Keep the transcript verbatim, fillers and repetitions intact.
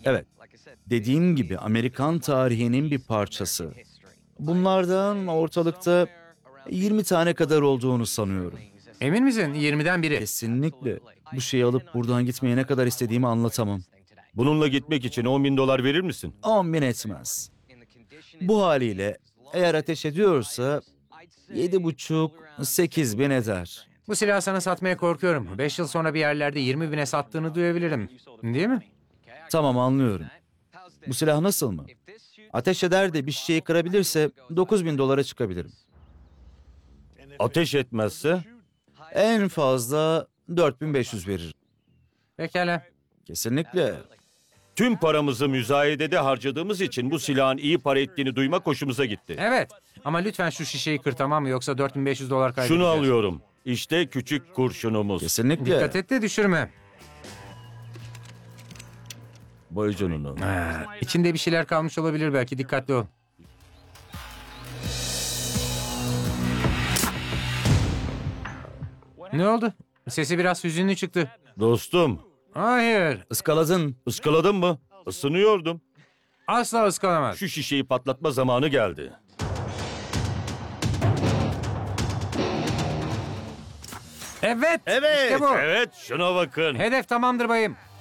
Evet, dediğim gibi Amerikan tarihinin bir parçası. Bunlardan ortalıkta yirmi tane kadar olduğunu sanıyorum. Emin misin? yirmiden biri. Kesinlikle. Bu şeyi alıp buradan gitmeye ne kadar istediğimi anlatamam. Bununla gitmek için on bin dolar verir misin? On bin etmez. Bu haliyle eğer ateş ediyorsa yedi buçuk, sekiz bin eder. Bu silahı sana satmaya korkuyorum. Beş yıl sonra bir yerlerde yirmi bine sattığını duyabilirim. Değil mi? Tamam, anlıyorum. Bu silah nasıl mı? Ateş eder de bir şişeyi kırabilirse dokuz bin dolara çıkabilirim. Ateş etmezse? En fazla dört bin beş yüz veririm. Pekala. Kesinlikle. Tüm paramızı müzayedede harcadığımız için bu silahın iyi para ettiğini duymak hoşumuza gitti. Evet. Ama lütfen şu şişeyi kır, tamam mı? Yoksa dört bin beş yüz dolar kaybedeceğiz. Şunu alıyorum. İşte küçük kurşunumuz. Kesinlikle. Dikkat et de düşürme. Vay canına. Ha, içinde bir şeyler kalmış olabilir belki. Dikkatli ol. Ne oldu? Sesi biraz hüzünlü çıktı. Dostum, Hayır. Iskaladın. ıskaladın mı? Isınıyordum. Asla ıskalamaz. Şu şişeyi patlatma zamanı geldi. Evet. Evet, İşte bu. evet. Şuna bakın. Hedef tamamdır bayım.